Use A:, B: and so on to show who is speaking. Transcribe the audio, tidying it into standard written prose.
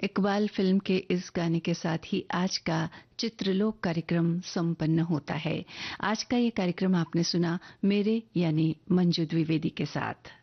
A: Iqbal film के इस गाने के साथ ही आज का चित्रलोक कार्यक्रम संपन्न होता है। आज का ये कार्यक्रम आपने सुना मेरे यानी मंजू द्विवेदी के साथ।